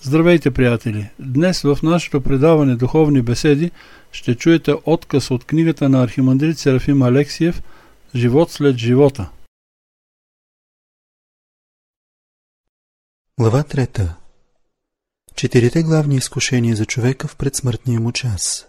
Здравейте, приятели! Днес в нашето предаване Духовни беседи ще чуете откъс от книгата на архимандрит Серафим Алексиев «Живот след живота». Глава 3. 4 главни изкушения за човека в предсмъртния му час.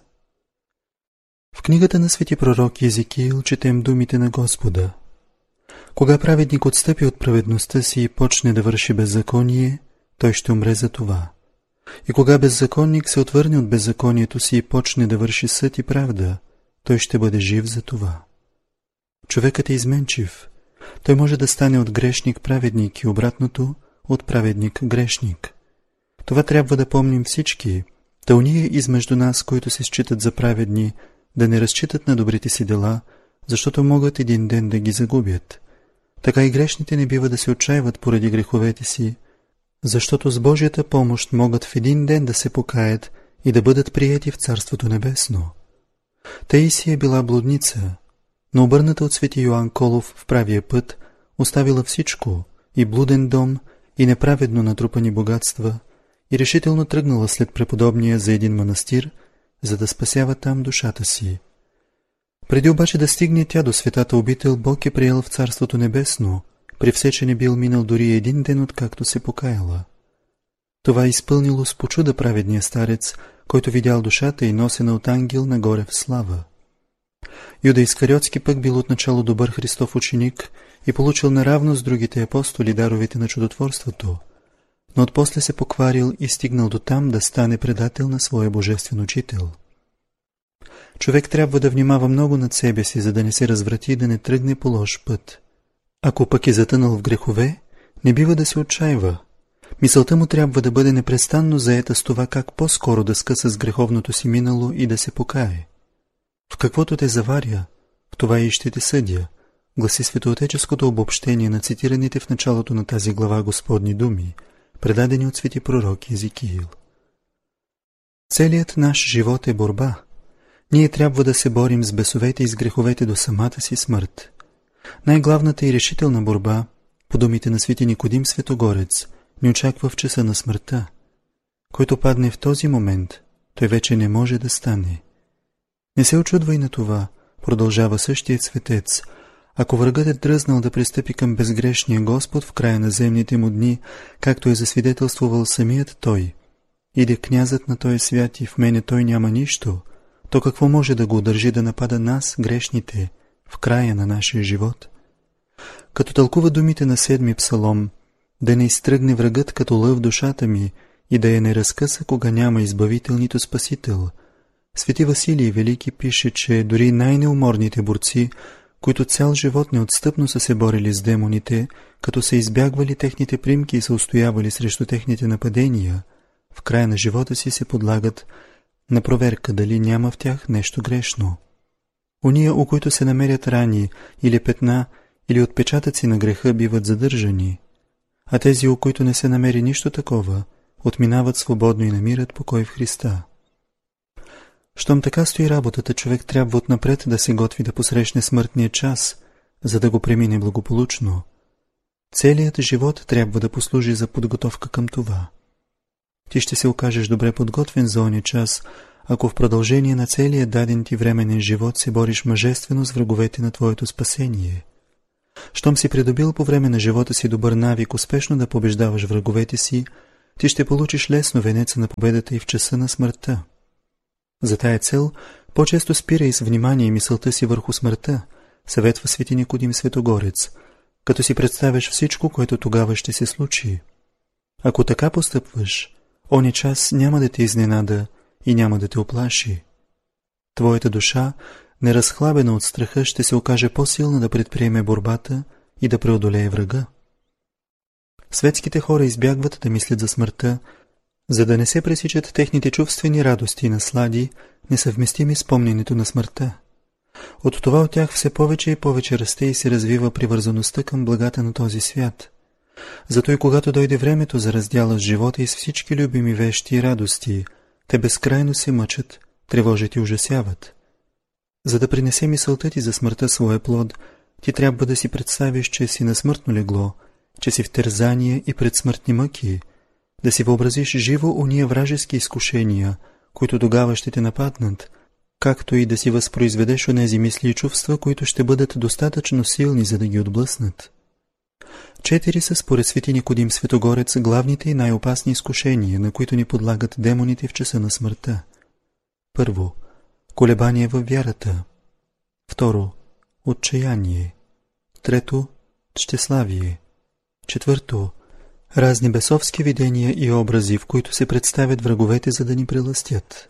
В книгата на свети пророк Езекиил четем думите на Господа. Кога праведник отстъпи от праведността си и почне да върши беззаконие, той ще умре за това. И кога беззаконник се отвърне от беззаконието си и почне да върши съд и правда, той ще бъде жив за това. Човекът е изменчив. Той може да стане от грешник праведник и обратното от праведник грешник. Това трябва да помним всички, да уния измежду нас, които се считат за праведни, да не разчитат на добрите си дела, защото могат един ден да ги загубят. Така и грешните не бива да се отчаиват поради греховете си, защото с Божията помощ могат в един ден да се покаят и да бъдат приети в Царството Небесно. Таисия била блудница, но обърната от свети Йоан Колов в правия път, оставила всичко, и блуден дом, и неправедно натрупани богатства, и решително тръгнала след преподобния за един манастир, за да спасява там душата си. Преди обаче да стигне тя до светата обител, Бог е приел в Царството Небесно, при все, че не бил минал дори един ден, откакто се покаяла. Това е изпълнило с почуда праведния старец, който видял душата и носена от ангел нагоре в слава. Юда Искариотски пък бил отначало добър Христов ученик и получил наравно с другите апостоли даровете на чудотворството, но отпосле се покварил и стигнал до там да стане предател на своя божествен учител. Човек трябва да внимава много над себе си, за да не се разврати и да не тръгне по лош път. Ако пък е затънал в грехове, не бива да се отчаива. Мисълта му трябва да бъде непрестанно заета с това как по-скоро да скъса с греховното си минало и да се покае. В каквото те заваря, в това и ще те съдя, гласи светоотеческото обобщение на цитираните в началото на тази глава Господни думи, предадени от свети пророк Езекиил. Целият наш живот е борба. Ние трябва да се борим с бесовете и с греховете до самата си смърт. Най-главната и решителна борба, по думите на свети Никодим Светогорец, ни очаква в часа на смъртта. Който падне в този момент, той вече не може да стане. Не се очудвай на това, продължава същият светец, ако врагът е дръзнал да пристъпи към безгрешния Господ в края на земните му дни, както е засвидетелствувал самият той. Иде князът на този свят и в мене той няма нищо, то какво може да го удържи да напада нас, грешните, в края на нашия живот? Като тълкува думите на 7-ми псалом, да не изтръгне врагът като лъв душата ми и да я не разкъса, кога няма избавител нито спасител, свети Василий Велики пише, че дори най-неуморните борци, които цял живот неотстъпно са се борили с демоните, като са избягвали техните примки и са устоявали срещу техните нападения, в края на живота си се подлагат на проверка дали няма в тях нещо грешно. Ония, у които се намерят рани или петна или отпечатъци на греха, биват задържани, а тези, у които не се намери нищо такова, отминават свободно и намират покой в Христа. Щом така стои работата, човек трябва отнапред да се готви да посрещне смъртния час, за да го премине благополучно. Целият живот трябва да послужи за подготовка към това. Ти ще се окажеш добре подготвен за оня час, ако в продължение на целия даден ти временен живот се бориш мъжествено с враговете на твоето спасение. Щом си придобил по време на живота си добър навик успешно да побеждаваш враговете си, ти ще получиш лесно венеца на победата и в часа на смъртта. За тая цел по-често спирай с внимание и мисълта си върху смъртта, съветва свети Никодим Светогорец, като си представяш всичко, което тогава ще се случи. Ако така постъпваш, оня час няма да те изненада и няма да те оплаши. Твоята душа, неразхлабена от страха, ще се окаже по-силна да предприеме борбата и да преодолее врага. Светските хора избягват да мислят за смъртта, за да не се пресичат техните чувствени радости и наслади, несъвместими с помненето на смъртта. От това от тях все повече и повече расте и се развива привързаността към благата на този свят. Зато и когато дойде времето за раздяла с живота и с всички любими вещи и радости, те безкрайно се мъчат, тревожат и ужасяват. За да принесе мисълта ти за смъртта своя плод, ти трябва да си представиш, че си на смъртно легло, че си в тързание и предсмъртни мъки, да си въобразиш живо уния вражески изкушения, които тогава ще те нападнат, както и да си възпроизведеш онези мисли и чувства, които ще бъдат достатъчно силни, за да ги отблъснат. 4 са според свети Никодим Светогорец главните и най-опасни изкушения, на които ни подлагат демоните в часа на смъртта. Първо, колебание във вярата. Второ, отчаяние. Трето, тщеславие. Четвърто, разни бесовски видения и образи, в които се представят враговете, за да ни прелъстят.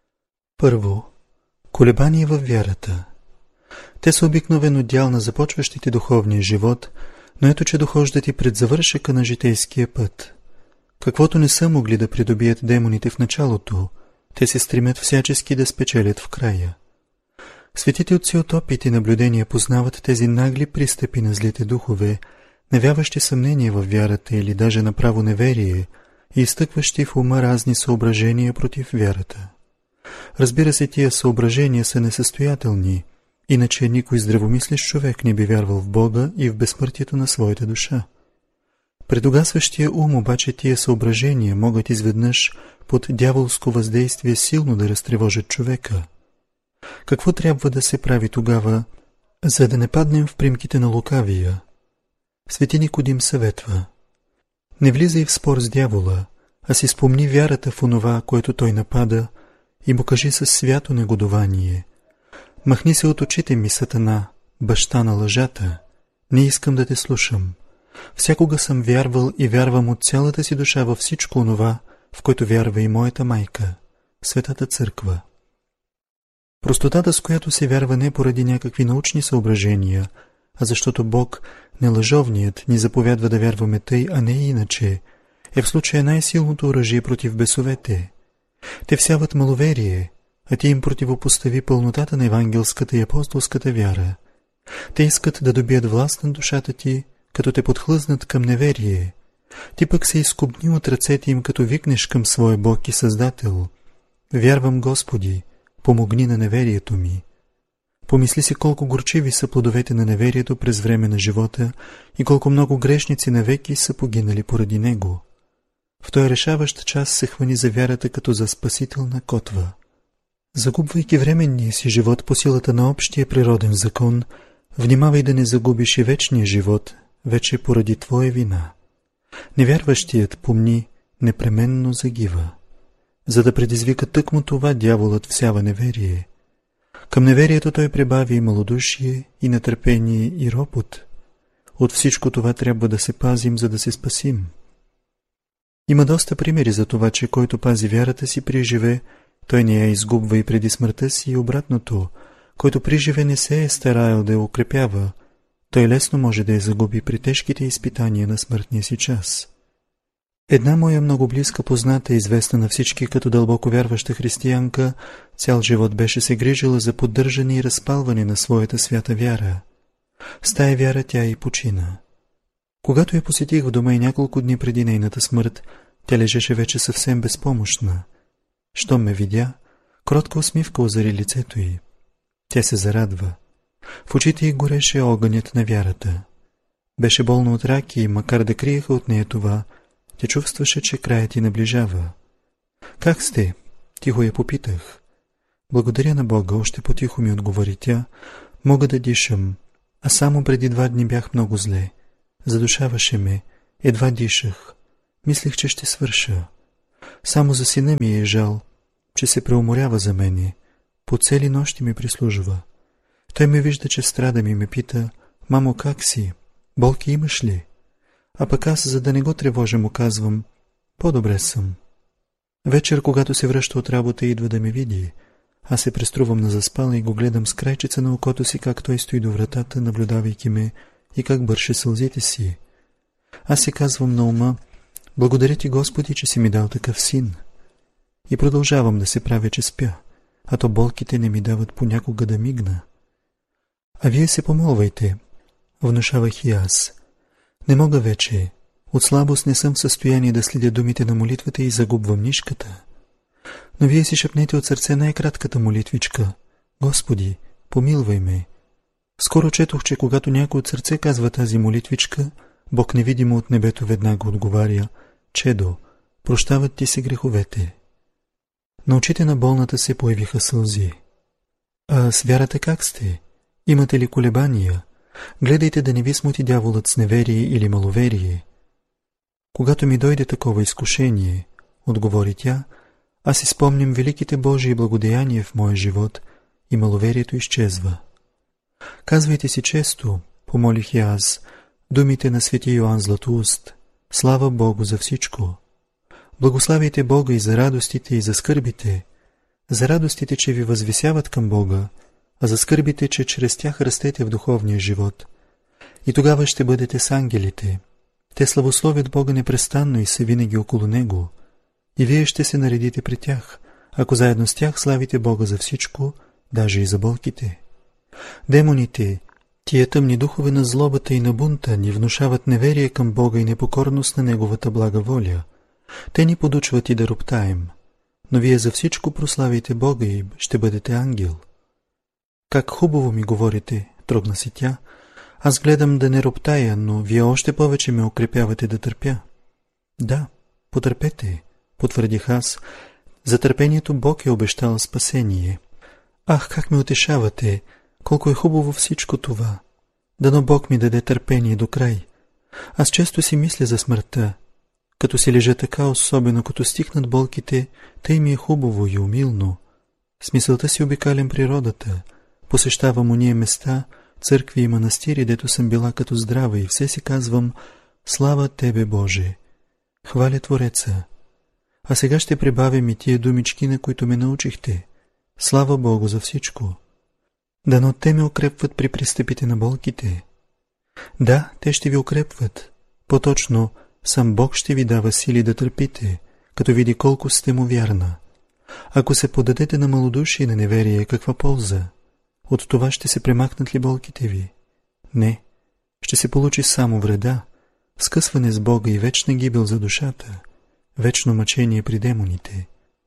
Първо, колебание във вярата. Те са обикновено дял на започващите духовния живот, но ето че дохождат и пред завършека на житейския път. Каквото не са могли да придобият демоните в началото, те се стремят всячески да спечелят в края. Светите отци от опит и наблюдения познават тези нагли пристъпи на злите духове, навяващи съмнение във вярата или даже направо неверие и изтъкващи в ума разни съображения против вярата. Разбира се, тия съображения са несъстоятелни, иначе никой здравомислещ човек не би вярвал в Бога и в безсмъртието на своята душа. Пред угасващия ум обаче тия съображения могат изведнъж под дяволско въздействие силно да разтревожат човека. Какво трябва да се прави тогава, за да не паднем в примките на лукавия? Свети Никодим съветва: не влизай в спор с дявола, а си спомни вярата в онова, което той напада, и му кажи със свято негодование: махни се от очите ми, Сатана, баща на лъжата, не искам да те слушам. Всякога съм вярвал и вярвам от цялата си душа във всичко онова, в което вярва и моята майка, Светата Църква. Простотата, с която се вярва не поради някакви научни съображения, а защото Бог, нелъжовният, ни заповядва да вярваме тъй, а не иначе, е в случая най-силното оръжие против бесовете. Те всяват маловерие, а ти им противопостави пълнотата на евангелската и апостолската вяра. Те искат да добият власт над душата ти, като те подхлъзнат към неверие. Ти пък се изкубни от ръцете им, като викнеш към своя Бог и Създател: вярвам, Господи, помогни на неверието ми. Помисли си колко горчиви са плодовете на неверието през време на живота и колко много грешници навеки са погинали поради него. В този решаващ час се хвани за вярата като за спасителна котва. Загубвайки временния си живот по силата на общия природен закон, внимавай да не загубиш и вечния живот, вече поради твоя вина. Невярващият, помни, непременно загива. За да предизвика тъкмо това, дяволът всява неверие. Към неверието той прибави и малодушие, и нетърпение, и ропот. От всичко това трябва да се пазим, за да се спасим. Има доста примери за това, че който пази вярата си при живе, той не я изгубва и преди смъртта си, и обратното, който при живе не се е стараял да я укрепява, той лесно може да я загуби при тежките изпитания на смъртния си час. Една моя много близка позната, известна на всички като дълбоко вярваща християнка, цял живот беше се грижила за поддържане и разпалване на своята свята вяра. С тая вяра тя и почина. Когато я посетих в дома и няколко дни преди нейната смърт, тя лежеше вече съвсем безпомощна. Щом ме видя, кротка усмивка озари лицето й. Тя се зарадва. В очите й гореше огънят на вярата. Беше болна от рак и, макар да криеха от нея това, тя чувстваше, че краят й наближава. Как сте? Тихо я попитах. Благодаря на Бога, още потихо ми отговори тя. Мога да дишам, а само преди 2 дни бях много зле. Задушаваше ме, едва дишах. Мислех, че ще свърша. Само за сина ми е жал, че се преуморява за мене. По цели нощи ми прислужва. Той ме вижда, че страдам и ме пита: мамо, как си? Болки имаш ли? А пък аз, за да не го тревожа, му казвам: по-добре съм. Вечер, когато се връща от работа, идва да ме види. Аз се преструвам на заспала и го гледам с крайчица на окото си, как той стои до вратата, наблюдавайки ме, и как бърше сълзите си. Аз си казвам на ума: благодаря ти, Господи, че си ми дал такъв син. И продължавам да се правя, че спя, а то болките не ми дават понякога да мигна. А вие се помолвайте, внушавах и аз. Не мога вече. От слабост не съм в състояние да следя думите на молитвата и загубвам нишката. Но вие си шепнете от сърце най-кратката молитвичка: Господи, помилвай ме. Скоро четох, че когато някой от сърце казва тази молитвичка, Бог невидимо от небето веднага отговаря: Чедо, прощават ти се греховете. На очите на болната се появиха сълзи. А с вярата как сте? Имате ли колебания? Гледайте да не ви смути дяволът с неверие или маловерие. Когато ми дойде такова изкушение, отговори тя, аз си спомням великите Божии благодеяния в моя живот и маловерието изчезва. Казвайте си често, помолих я аз, думите на свети Йоан Златоуст. Слава Богу за всичко. Благославяйте Бога и за радостите, и за скърбите. За радостите, че ви възвисяват към Бога, а за скърбите, че чрез тях растете в духовния живот. И тогава ще бъдете с ангелите. Те славословят Бога непрестанно и са винаги около Него. И вие ще се наредите при тях, ако заедно с тях славите Бога за всичко, даже и за болките. Демоните, тия тъмни духове на злобата и на бунта, ни внушават неверие към Бога и непокорност на Неговата блага воля. Те ни подучват и да роптаем. Но вие за всичко прославите Бога и ще бъдете ангел. Как хубаво ми говорите, трогна си тя. Аз гледам да не роптая, но вие още повече ме укрепявате да търпя. Да, потърпете, потвърдих аз. За търпението Бог е обещал спасение. Ах, как ме утешавате! Колко е хубаво всичко това! Дано Бог ми даде търпение до край. Аз често си мисля за смъртта. Като си лежа така, особено като стихнат болките, тъй ми е хубаво и умилно. С мисълта си обикалям природата, посещавам ония места, църкви и манастири, дето съм била като здрава и все си казвам: слава Тебе, Боже! Хваля Твореца! А сега ще прибавям и тия думички, на които ме научихте. Слава Богу за всичко! Дано те ме укрепват при пристъпите на болките. Да, те ще ви укрепват. По-точно, сам Бог ще ви дава сили да търпите, като види колко сте му вярна. Ако се подадете на малодушие и на неверие, каква полза? От това ще се премахнат ли болките ви? Не, ще се получи само вреда, скъсване с Бога и вечна гибел за душата, вечно мъчение при демоните.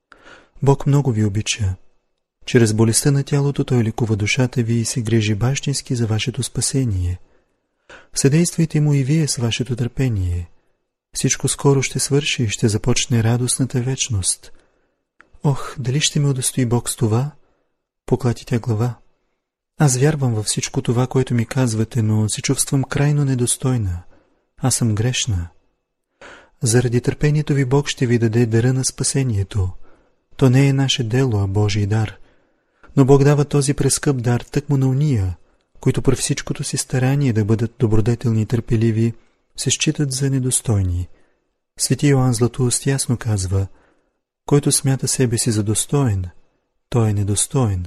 Бог много ви обича. Чрез болестта на тялото Той лекува душата ви и се грижи бащински за вашето спасение. Съдействайте му и вие с вашето търпение. Всичко скоро ще свърши и ще започне радостната вечност. Ох, дали ще ме удостои Бог с това? Поклати тя глава. Аз вярвам във всичко това, което ми казвате, но се чувствам крайно недостойна. Аз съм грешна. Заради търпението ви Бог ще ви даде дара на спасението. То не е наше дело, а Божий дар. Но Бог дава този прескъп дар тъкмо на уния, които при всичкото си старание да бъдат добродетелни и търпеливи, се считат за недостойни. Свети Йоан Златоуст ясно казва: който смята себе си за достоен, той е недостоен.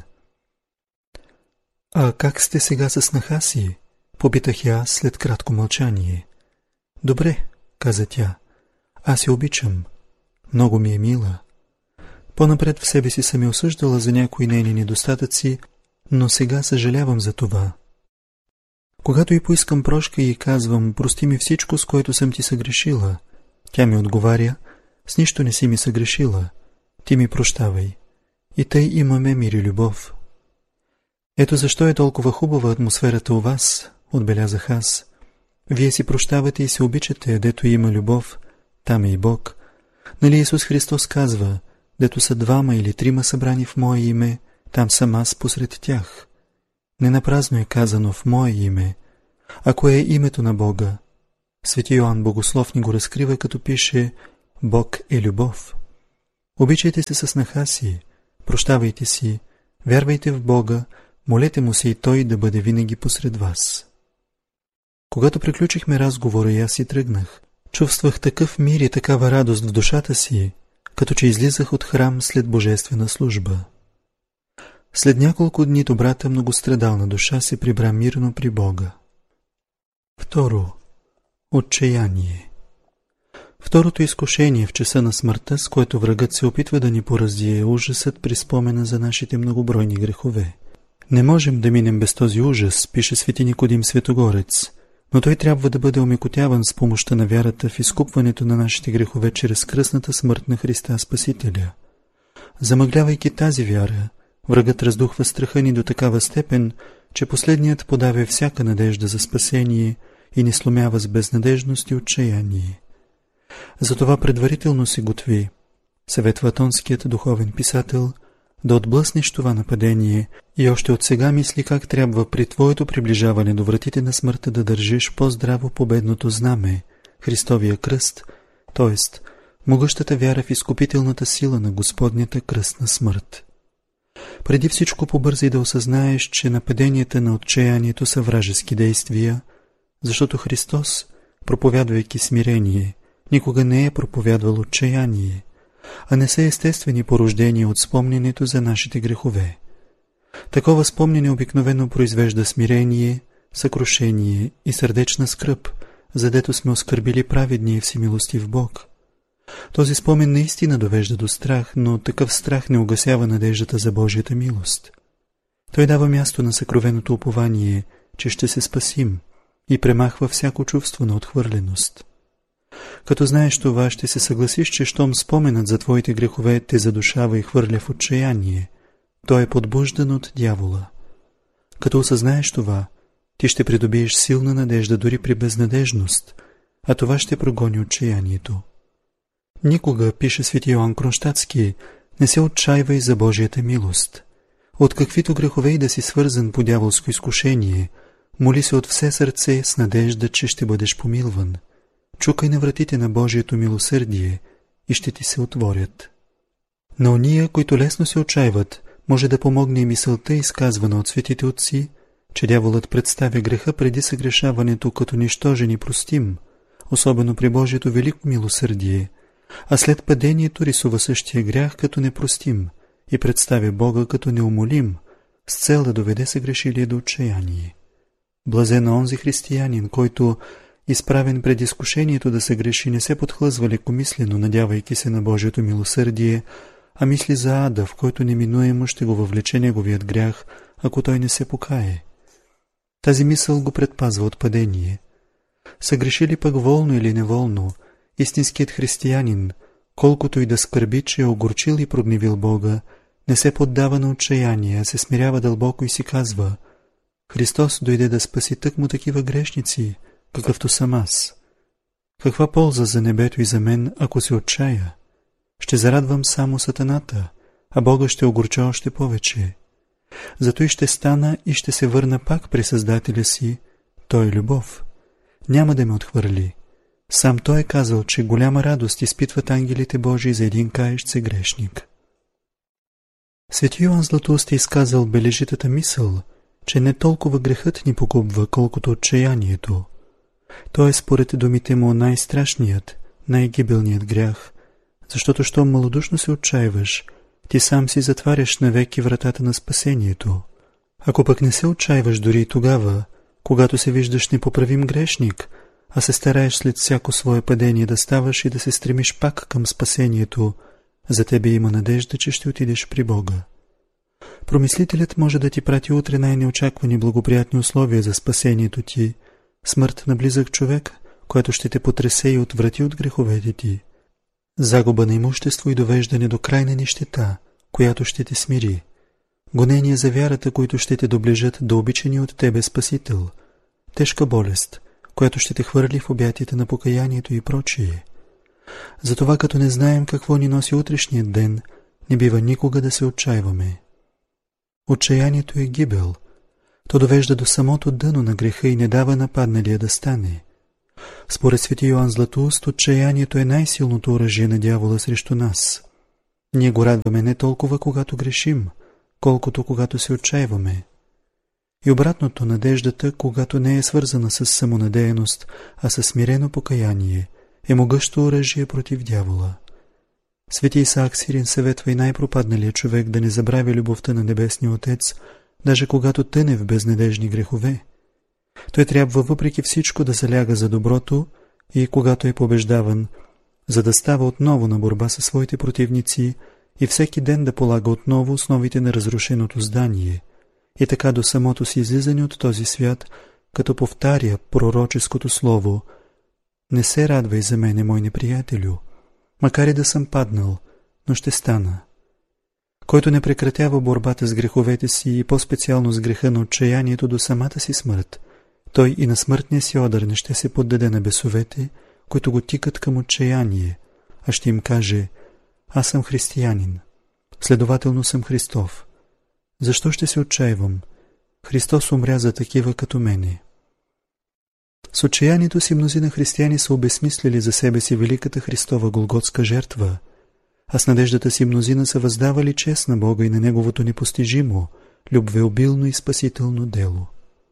А как сте сега с снаха си? Попитах я след кратко мълчание. Добре, каза тя. Аз я обичам. Много ми е мила. По-напред в себе си съм я осъждала за някои нейни недостатъци, но сега съжалявам за това. Когато й поискам прошка и казвам: прости ми всичко, с което съм ти съгрешила, тя ми отговаря: с нищо не си ми съгрешила, ти ми прощавай. И тъй имаме мир и любов. Ето защо е толкова хубава атмосферата у вас, отбелязах аз. Вие си прощавате и се обичате, дето има любов, там е и Бог. Нали Исус Христос казва: дето са 2 или 3 събрани в Мое име, там съм аз посред тях. Ненапразно е казано в Мое име. Ако е името на Бога, свети Йоан Богослов ни го разкрива, като пише: Бог е любов. Обичайте се със снаха си, прощавайте си, вярвайте в Бога, молете му се и Той да бъде винаги посред вас. Когато приключихме разговора и аз си тръгнах, чувствах такъв мир и такава радост в душата си, като че излизах от храм след божествена служба. След няколко дни добрата многострадална душа се прибра мирно при Бога. Второ. Отчаяние. Второто изкушение в часа на смъртта, с което врагът се опитва да ни порази, е ужасът при спомена за нашите многобройни грехове. Не можем да минем без този ужас, пише свети Никодим Светогорец, но той трябва да бъде омекотяван с помощта на вярата в изкупването на нашите грехове чрез кръстната смърт на Христа Спасителя. Замъглявайки тази вяра, врагът раздухва страха ни до такава степен, че последният подавя всяка надежда за спасение и ни сломява с безнадежност и отчаяние. Затова предварително си готви, съветва атонският духовен писател, да отблъснеш това нападение и още от сега мисли как трябва при твоето приближаване до вратите на смъртта да държиш по-здраво победното знаме, Христовия кръст, т.е. могъщата вяра в изкупителната сила на Господнята кръстна смърт. Преди всичко побързай да осъзнаеш, че нападенията на отчаянието са вражески действия, защото Христос, проповядвайки смирение, никога не е проповядвал отчаяние, а не са естествени порождения от спомненето за нашите грехове. Такова спомнене обикновено произвежда смирение, съкрушение и сърдечна скръб, задето сме оскърбили праведния и всемилостив Бог. Този спомен наистина довежда до страх, но такъв страх не угасява надеждата за Божията милост. Той дава място на съкровеното упование, че ще се спасим, и премахва всяко чувство на отхвърленост. Като знаеш това, ще се съгласиш, че щом споменът за твоите грехове те задушава и хвърля в отчаяние, той е подбуждан от дявола. Като осъзнаеш това, ти ще придобиеш силна надежда дори при безнадежност, а това ще прогони отчаянието. Никога, пише свети Йоан Кронщадтски, не се отчаивай за Божията милост. От каквито грехове и да си свързан по дяволско изкушение, моли се от все сърце с надежда, че ще бъдеш помилван. Чукай на вратите на Божието милосърдие и ще ти се отворят. На ония, които лесно се отчаиват, може да помогне и мисълта, изказвана от светите отци, че дяволът представя греха преди съгрешаването като нищожен и простим, особено при Божието велико милосърдие, а след падението рисува същия грях като непростим и представя Бога като неумолим, с цел да доведе съгрешилие до отчаяние. Блазен онзи християнин, който, изправен пред изкушението да се греши, не се подхлъзва лекомислено, надявайки се на Божието милосърдие, а мисли за ада, в който неминуемо ще го въвлече неговият грях, ако той не се покае. Тази мисъл го предпазва от падение. Съгреши ли пък волно или неволно, истинският християнин, колкото и да скърби, че е огорчил и прогневил Бога, не се поддава на отчаяние, а се смирява дълбоко и си казва: Христос дойде да спаси тъкмо такива грешници, какъвто съм аз. Каква полза за небето и за мен, ако се отчая? Ще зарадвам само сатаната, а Бога ще огорча още повече. Зато и ще стана и ще се върна пак при Създателя си, той е любов. Няма да ме отхвърли. Сам той е казал, че голяма радост изпитват ангелите Божии за един каещ се грешник. Свети Йоан Златоуст е изказал бележитата мисъл, че не толкова грехът ни погубва, колкото отчаянието. Той е според думите му най-страшният, най-гибелният грях, защото щом малодушно се отчаиваш, ти сам си затваряш навеки вратата на спасението. Ако пък не се отчаиваш дори и тогава, когато се виждаш непоправим грешник, а се стараеш след всяко свое падение да ставаш и да се стремиш пак към спасението, за тебе има надежда, че ще отидеш при Бога. Промислителят може да ти прати утре най-неочаквани благоприятни условия за спасението ти, смърт на близък човек, който ще те потресе и отврати от греховете ти, загуба на имущество и довеждане до крайна нищета, която ще те смири, гонения за вярата, които ще те доближат до обичания от тебе Спасител, тежка болест, която ще те хвърли в обятията на покаянието и прочие. Затова, като не знаем какво ни носи утрешният ден, не бива никога да се отчаиваме. Отчаянието е гибел. То довежда до самото дъно на греха и не дава нападналия да стане. Според свети Йоан Златоуст, отчаянието е най-силното оръжие на дявола срещу нас. Ние го радваме не толкова, когато грешим, колкото когато се отчаиваме. И обратното, надеждата, когато не е свързана с самонадеяност, а с смирено покаяние, е могъщо оръжие против дявола. Свети Исаак Сирин съветва и най-пропадналия човек да не забравя любовта на Небесния Отец, даже когато тъне в безнадежни грехове. Той трябва въпреки всичко да заляга за доброто и, когато е побеждаван, за да става отново на борба със своите противници и всеки ден да полага отново основите на разрушеното здание, и така до самото си излизане от този свят, като повтаря пророческото слово: «Не се радвай за мене, мой неприятелю, макар и да съм паднал, но ще стана». Който не прекратява борбата с греховете си и по-специално с греха на отчаянието до самата си смърт, той и на смъртния си одър не ще се поддаде на бесовете, които го тикат към отчаяние, а ще им каже: аз съм християнин, следователно съм Христов. Защо ще се отчаивам? Христос умря за такива като мене. С отчаянието си мнозина християни са обезсмислили за себе си великата Христова голготска жертва, а с надеждата си мнозина са въздавали чест на Бога и на Неговото непостижимо, любвеобилно и спасително дело.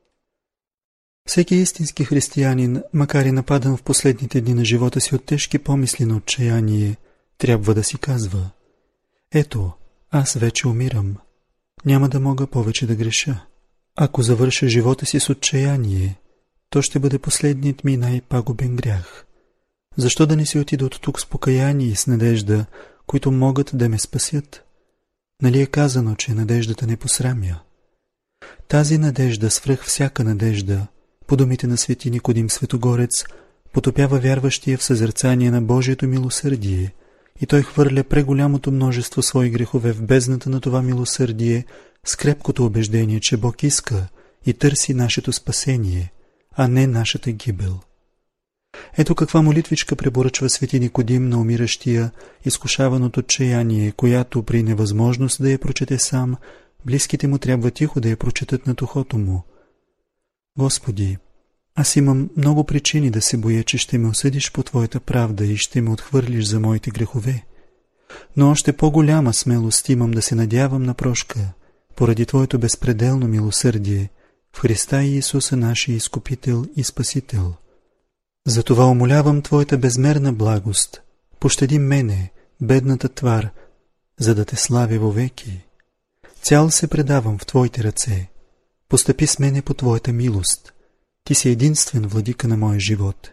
Всеки истински християнин, макар и нападан в последните дни на живота си от тежки помисли на отчаяние, трябва да си казва: ето, аз вече умирам. Няма да мога повече да греша. Ако завърша живота си с отчаяние, то ще бъде последният ми най-пагубен грях. Защо да не си отида от тук с покаяние и с надежда, които могат да ме спасят? Нали е казано, че надеждата не посрамя? Тази надежда, свръх всяка надежда, по думите на свети Никодим Светогорец, потопява вярващия в съзерцание на Божието милосърдие, и той хвърля преголямото множество свои грехове в бездната на това милосърдие с крепкото убеждение, че Бог иска и търси нашето спасение, а не нашата гибел. Ето каква молитвичка препоръчва свети Никодим на умиращия, изкушаван от отчаяние, която при невъзможност да я прочете сам, близките му трябва тихо да я прочетат над ухото му. Господи, аз имам много причини да се боя, че ще ме осъдиш по Твоята правда и ще ме отхвърлиш за моите грехове. Но още по-голяма смелост имам да се надявам на прошка, поради Твоето безпределно милосърдие, в Христа и Исуса нашия Изкупител и Спасител. Затова умолявам Твоята безмерна благост, пощади мене, бедната твар, за да Те славя вовеки. Цял се предавам в Твоите ръце. Постъпи с мене по Твоята милост. Ти си единствен владика на моя живот.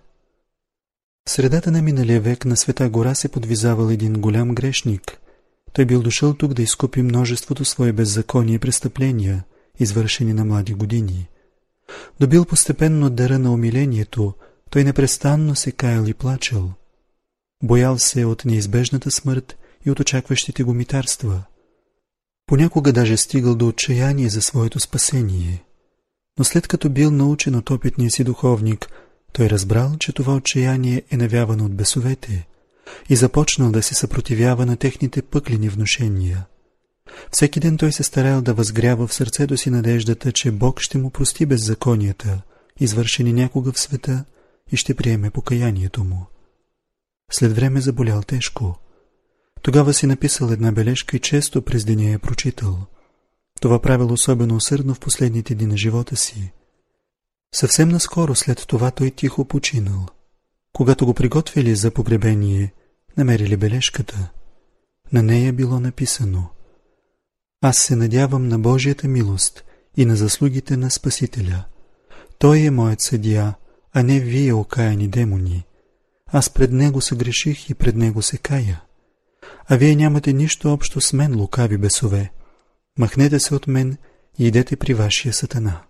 В средата на миналия век на Света гора се подвизавал един голям грешник. Той бил дошъл тук да изкупи множеството свои беззакония и престъпления, извършени на млади години. Добил постепенно дара на умилението, той непрестанно се каял и плачел. Боял се от неизбежната смърт и от очакващите го митарства. Понякога даже стигал до отчаяние за своето спасение. Но след като бил научен от опитния си духовник, той разбрал, че това отчаяние е навявано от бесовете и започнал да се съпротивява на техните пъклени внушения. Всеки ден той се старал да възгрява в сърцето си надеждата, че Бог ще му прости беззаконията, извършени някога в света, и ще приеме покаянието му. След време заболял тежко. Тогава си написал една бележка и често през деня я прочитал. Това правил особено усърдно в последните дни на живота си. Съвсем наскоро след това той тихо починал. Когато го приготвили за погребение, намерили бележката. На нея било написано: аз се надявам на Божията милост и на заслугите на Спасителя. Той е моят съдия, а не вие, окаяни демони. Аз пред него съгреших и пред него се кая. А вие нямате нищо общо с мен, лукави бесове. Махнете се от мен и идете при вашия сатана.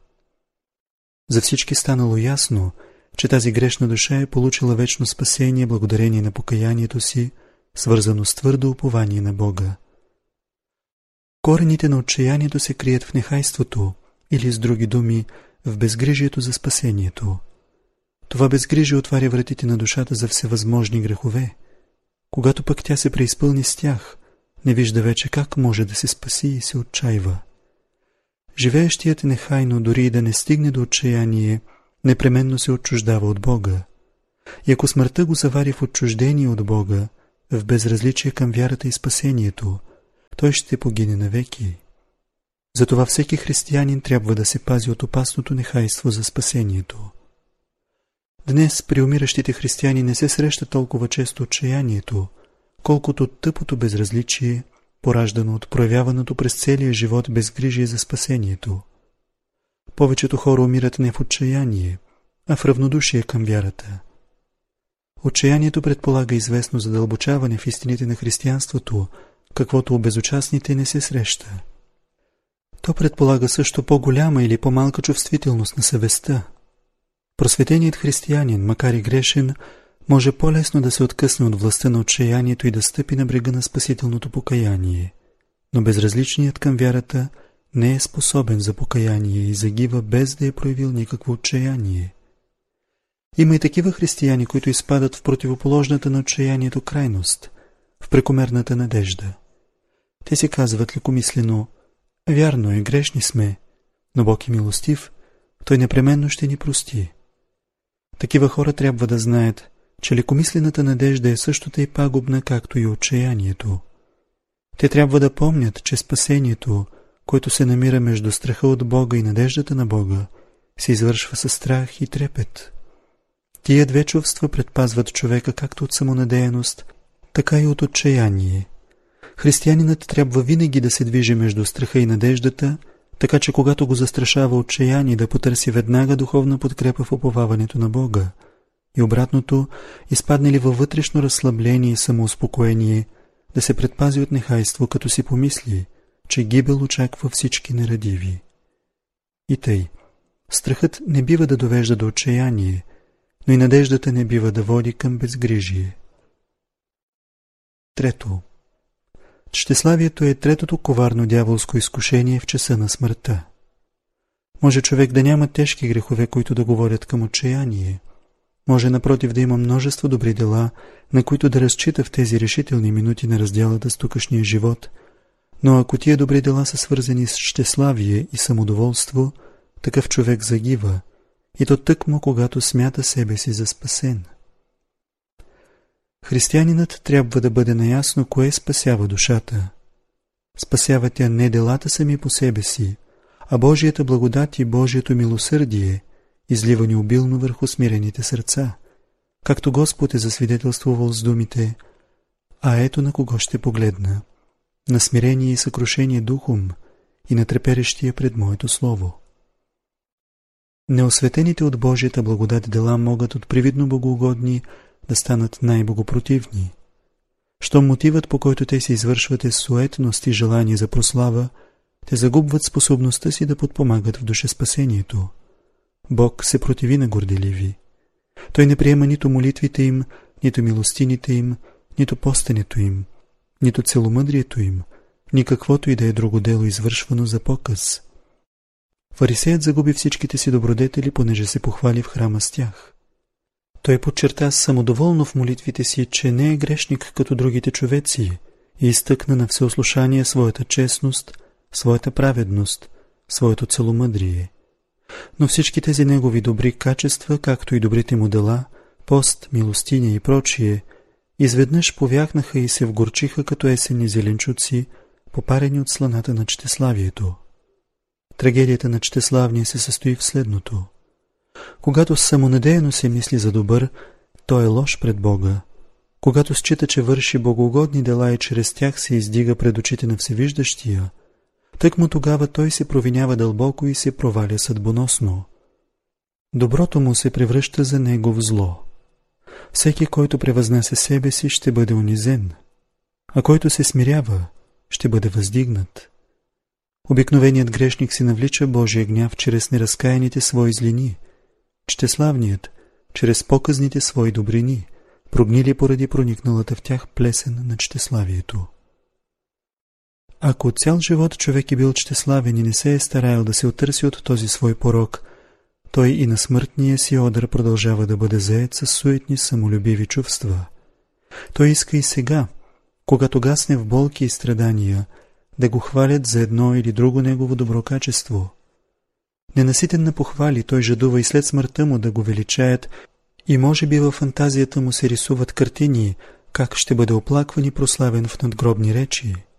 За всички станало ясно, че тази грешна душа е получила вечно спасение благодарение на покаянието си, свързано с твърдо упование на Бога. Корените на отчаянието се крият в нехайството, или с други думи, в безгрижието за спасението. Това безгрижие отваря вратите на душата за всевъзможни грехове. Когато пък тя се преизпълни с тях, не вижда вече как може да се спаси и се отчаива. Живеещият нехайно, дори и да не стигне до отчаяние, непременно се отчуждава от Бога. И ако смъртта го завари в отчуждение от Бога, в безразличие към вярата и спасението, той ще погине навеки. Затова всеки християнин трябва да се пази от опасното нехайство за спасението. Днес при умиращите християни не се среща толкова често отчаянието, колкото тъпото безразличие, пораждано от проявяваното през целия живот безгрижие за спасението. Повечето хора умират не в отчаяние, а в равнодушие към вярата. Отчаянието предполага известно задълбочаване в истините на християнството, каквото у безучастните не се среща. То предполага също по-голяма или по-малка чувствителност на съвестта. Просветеният християнин, макар и грешен, може по-лесно да се откъсне от властта на отчаянието и да стъпи на брега на спасителното покаяние. Но безразличният към вярата не е способен за покаяние и загива без да е проявил никакво отчаяние. Има и такива християни, които изпадат в противоположната на отчаянието крайност, в прекомерната надежда. Те си казват лекомислено: вярно е, грешни сме, но Бог е милостив, Той непременно ще ни прости. Такива хора трябва да знаят, че лекомислената надежда е същата и пагубна, както и отчаянието. Те трябва да помнят, че спасението, което се намира между страха от Бога и надеждата на Бога, се извършва със страх и трепет. Тия две чувства предпазват човека както от самонадеяност, така и от отчаяние. Християнинът трябва винаги да се движи между страха и надеждата, така че когато го застрашава отчаяние, да потърси веднага духовна подкрепа в уповаването на Бога. И обратното, изпадне ли във вътрешно разслабление и самоуспокоение, да се предпази от нехайство, като си помисли, че гибел очаква всички нерадиви. И тъй, страхът не бива да довежда до отчаяние, но и надеждата не бива да води към безгрижие. Трето. Тщеславието е третото коварно дяволско изкушение в часа на смъртта. Може човек да няма тежки грехове, които да го водят към отчаяние. Може напротив да има множество добри дела, на които да разчита в тези решителни минути на разделата с тукашния живот, но ако тия добри дела са свързани с щеславие и самодоволство, такъв човек загива, и то тъкмо когато смята себе си за спасен. Християнинът трябва да бъде наясно кое спасява душата. Спасява тя не делата сами по себе си, а Божията благодат и Божието милосърдие, изливани обилно върху смирените сърца, както Господ е засвидетелствувал с думите: а ето на кого ще погледна, на смирение и съкрушение духом и на треперещия пред моето слово. Неосветените от Божията благодат дела могат от привидно богоугодни да станат най-богопротивни. Щом мотивът, по който те се извършват, е суетност и желание за прослава, те загубват способността си да подпомагат в душеспасението. Бог се противи на горделиви. Той не приема нито молитвите им, нито милостините им, нито постенето им, нито целомъдрието им, ни каквото и да е друго дело, извършвано за показ. Фарисеят загуби всичките си добродетели, понеже се похвали в храма с тях. Той подчерта самодоволно в молитвите си, че не е грешник като другите човеци, и изтъкна на всеослушание своята честност, своята праведност, своето целомъдрие. Но всички тези негови добри качества, както и добрите му дела, пост, милостиня и прочие, изведнъж повяхнаха и се вгорчиха като есенни зеленчуци, попарени от сланата на чтеславието. Трагедията на чтеславния се състои в следното. Когато самонадеяно се мисли за добър, той е лош пред Бога. Когато счита, че върши богоугодни дела и чрез тях се издига пред очите на Всевиждащия, тъкмо тогава той се провинява дълбоко и се проваля съдбоносно. Доброто му се превръща за него в зло. Всеки, който превъзнася себе си, ще бъде унизен, а който се смирява, ще бъде въздигнат. Обикновеният грешник си навлича Божия гняв чрез неразкаяните свои злини, чтеславният чрез показните свои добрини, прогнили поради проникналата в тях плесен на чтеславието. Ако цял живот човек е бил чтеславен и не се е стараял да се отърси от този свой порок, той и на смъртния си одър продължава да бъде заед със суетни самолюбиви чувства. Той иска и сега, когато гасне в болки и страдания, да го хвалят за едно или друго негово добро качество. Ненаситен на похвали, той жадува и след смъртта му да го величаят, и може би във фантазията му се рисуват картини, как ще бъде оплакван и прославен в надгробни речи.